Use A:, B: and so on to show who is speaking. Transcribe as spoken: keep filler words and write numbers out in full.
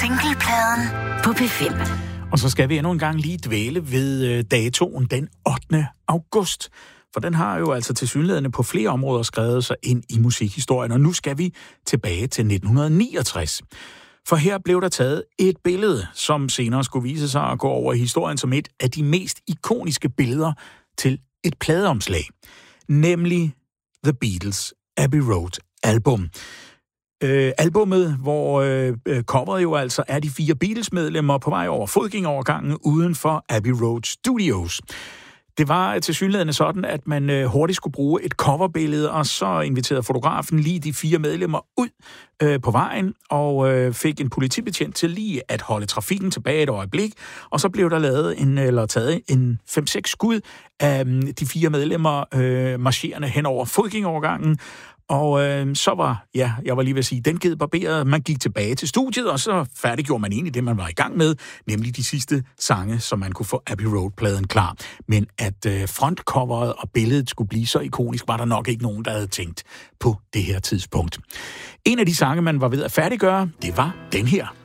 A: Singlepladen på P fem.
B: Og så skal vi endnu en gang lige dvæle ved datoen den ottende august. For den har jo altså tilsyneladende på flere områder skrevet sig ind i musikhistorien. Og nu skal vi tilbage til nitten niogtres. For her blev der taget et billede, som senere skulle vise sig at gå over i historien som et af de mest ikoniske billeder til et pladeomslag. Nemlig The Beatles' Abbey Road album. Øh, albummet, hvor øh, coveret jo altså er de fire Beatles-medlemmer på vej over fodgængerovergangen uden for Abbey Road Studios. Det var tilsyneladende sådan, at man øh, hurtigt skulle bruge et coverbillede, og så inviterede fotografen lige de fire medlemmer ud øh, på vejen, og øh, fik en politibetjent til lige at holde trafikken tilbage et øjeblik, og så blev der lavet en, eller taget en fem seks skud af øh, de fire medlemmer øh, marcherende hen over fodgængerovergangen. Og øh, så var, ja, jeg var lige ved at sige, den ged barberet, man gik tilbage til studiet, og så færdiggjorde man egentlig det, man var i gang med, nemlig de sidste sange, som man kunne få Abbey Road-pladen klar. Men at øh, frontcoveret og billedet skulle blive så ikonisk, var der nok ikke nogen, der havde tænkt på det her tidspunkt. En af de sange, man var ved at færdiggøre, det var den her.